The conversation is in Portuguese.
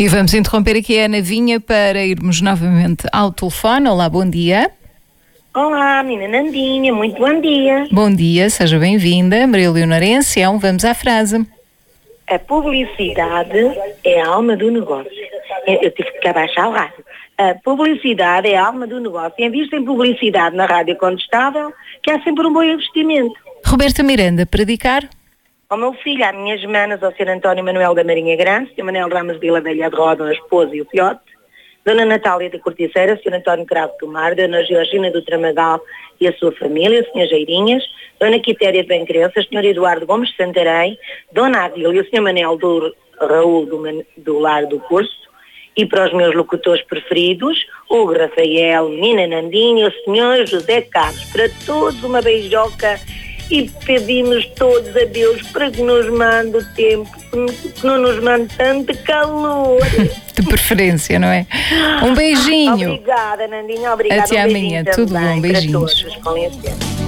E vamos interromper aqui a Ana Vinha para irmos novamente ao telefone. Olá, bom dia. Olá, menina Nandinha, muito bom dia. Bom dia, seja bem-vinda. Maria Leonora em Ancião, vamos à frase. A publicidade é a alma do negócio. Eu tive que abaixar o rádio. A publicidade é a alma do negócio. E invista em publicidade na rádio contestável, que é sempre um bom investimento. Roberta Miranda, para dedicar? Ao meu filho, às minhas manas, ao Sr. António Manuel da Marinha Grande, Sr. Manuel Ramos Vila Velha de Roda, a esposa e o filhote, Dona Natália da Corticeira, Sr. António Cravo do Mar, Dona Georgina do Tramagal e a sua família, Sr. Geirinhas, Dona Quitéria de Bencrenças, Sr. Eduardo Gomes de Santarém, Dona Adília e o Sr. Manel do Raul do Lar do Curso, e para os meus locutores preferidos, o Rafael, Menina Nandinha e o Sr. José Carlos. Para todos uma beijoca e pedimos todos a Deus para que nos mande o tempo, que não nos mande tanto calor. De preferência, não é? Um beijinho. Obrigada, Nandinha. Obrigada. Até amanhã. Tudo bom. Beijinhos. Para todos, com licença.